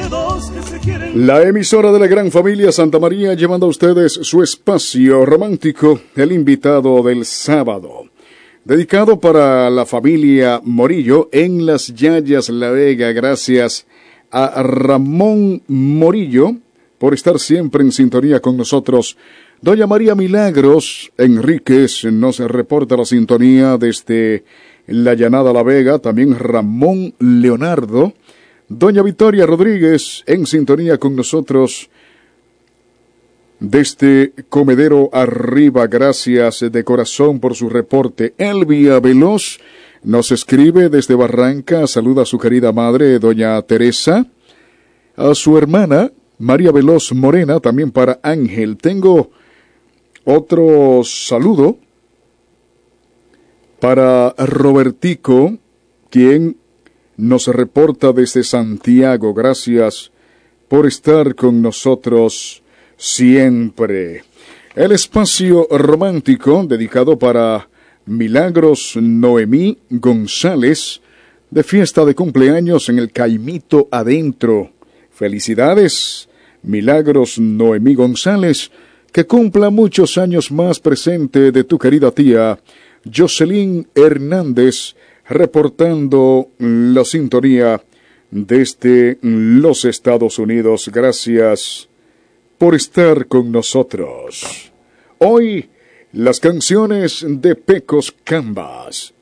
La emisora de la gran familia Santa María, llevando a ustedes su espacio romántico, el invitado del sábado. Dedicado para la familia Morillo en Las Yayas, La Vega. Gracias a Ramón Morillo por estar siempre en sintonía con nosotros. Doña María Milagros Enríquez nos reporta la sintonía desde La Llanada, La Vega. También Ramón Leonardo. Doña Victoria Rodríguez en sintonía con nosotros desde Comedero Arriba. Gracias de corazón por su reporte. Elvia Veloz nos escribe desde Barranca. Saluda a su querida madre, doña Teresa. A su hermana, María Veloz Morena, también para Ángel. Tengo otro saludo para Robertico, quien nos reporta desde Santiago. Gracias por estar con nosotros siempre. El espacio romántico dedicado para Milagros Noemí González, de fiesta de cumpleaños en el Caimito Adentro. Felicidades, Milagros Noemí González, que cumpla muchos años más, presente de tu querida tía Jocelyn Hernández, reportando la sintonía desde los Estados Unidos. Gracias por estar con nosotros. Hoy, las canciones de Pecos Canvas.